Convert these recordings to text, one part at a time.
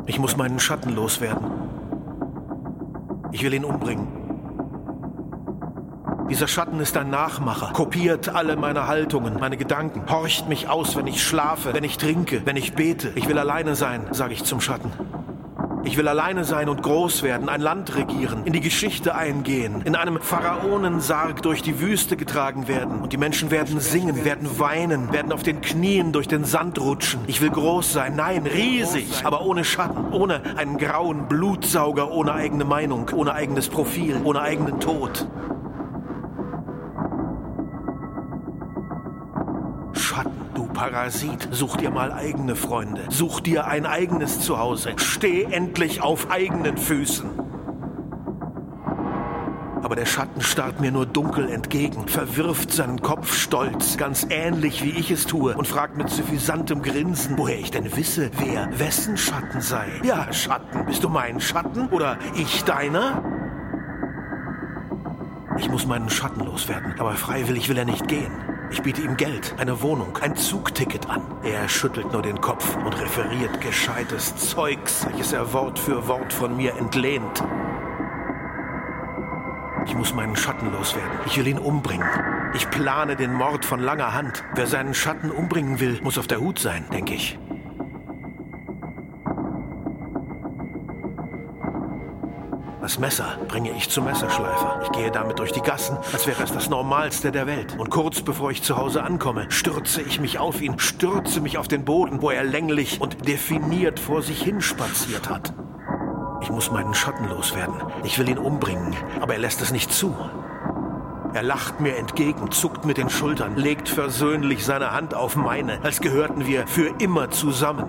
Ich muss meinen Schatten loswerden. Ich will ihn umbringen. Dieser Schatten ist ein Nachmacher, kopiert alle meine Haltungen, meine Gedanken, horcht mich aus, wenn ich schlafe, wenn ich trinke, wenn ich bete. Ich will alleine sein, sage ich zum Schatten. Ich will alleine sein und groß werden, ein Land regieren, in die Geschichte eingehen, in einem Pharaonensarg durch die Wüste getragen werden. Und die Menschen werden singen, werden weinen, werden auf den Knien durch den Sand rutschen. Ich will groß sein, nein, riesig, aber ohne Schatten, ohne einen grauen Blutsauger, ohne eigene Meinung, ohne eigenes Profil, ohne eigenen Tod. Schatten, du Parasit, such dir mal eigene Freunde, such dir ein eigenes Zuhause, steh endlich auf eigenen Füßen. Aber der Schatten starrt mir nur dunkel entgegen, verwirft seinen Kopf stolz, ganz ähnlich wie ich es tue, und fragt mit suffisantem Grinsen, woher ich denn wisse, wer wessen Schatten sei. Ja, Schatten, bist du mein Schatten oder ich deiner? Ich muss meinen Schatten loswerden, aber freiwillig will er nicht gehen. Ich biete ihm Geld, eine Wohnung, ein Zugticket an. Er schüttelt nur den Kopf und referiert gescheites Zeugs, welches er Wort für Wort von mir entlehnt. Ich muss meinen Schatten loswerden. Ich will ihn umbringen. Ich plane den Mord von langer Hand. Wer seinen Schatten umbringen will, muss auf der Hut sein, denke ich. Das Messer bringe ich zum Messerschleifer. Ich gehe damit durch die Gassen, als wäre es das Normalste der Welt. Und kurz bevor ich zu Hause ankomme, stürze ich mich auf ihn, stürze mich auf den Boden, wo er länglich und definiert vor sich hin spaziert hat. Ich muss meinen Schatten loswerden. Ich will ihn umbringen, aber er lässt es nicht zu. Er lacht mir entgegen, zuckt mit den Schultern, legt versöhnlich seine Hand auf meine, als gehörten wir für immer zusammen.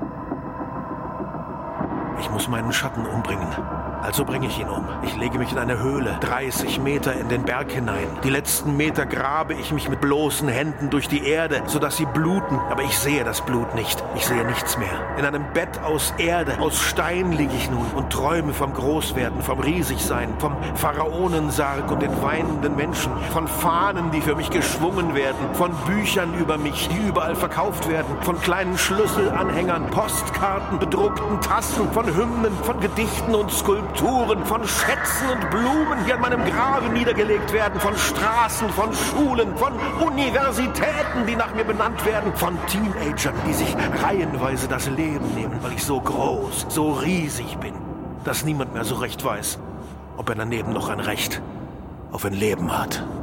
Ich muss meinen Schatten umbringen. Also bringe ich ihn um. Ich lege mich in eine Höhle, 30 Meter in den Berg hinein. Die letzten Meter grabe ich mich mit bloßen Händen durch die Erde, sodass sie bluten. Aber ich sehe das Blut nicht. Ich sehe nichts mehr. In einem Bett aus Erde, aus Stein liege ich nun und träume vom Großwerden, vom Riesigsein, vom Pharaonensarg und den weinenden Menschen, von Fahnen, die für mich geschwungen werden, von Büchern über mich, die überall verkauft werden, von kleinen Schlüsselanhängern, Postkarten, bedruckten Tassen, von Hymnen, von Gedichten und Skulpturen, von Schätzen und Blumen, die an meinem Grabe niedergelegt werden, von Straßen, von Schulen, von Universitäten, die nach mir benannt werden, von Teenagern, die sich reihenweise das Leben nehmen, weil ich so groß, so riesig bin, dass niemand mehr so recht weiß, ob er daneben noch ein Recht auf ein Leben hat.